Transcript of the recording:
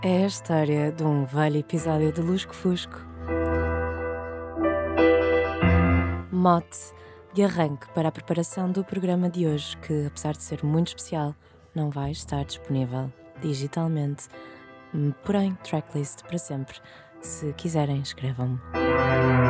É a história de um velho episódio de Lusco Fusco. Mote de arranque para a preparação do programa de hoje, que, apesar de ser muito especial, não vai estar disponível digitalmente. Porém, tracklist para sempre. Se quiserem, escrevam-me.